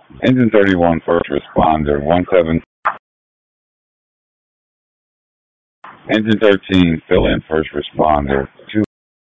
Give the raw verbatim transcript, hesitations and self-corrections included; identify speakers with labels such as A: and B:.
A: Engine thirty-one first responder, one seven. Engine thirteen fill in first responder, two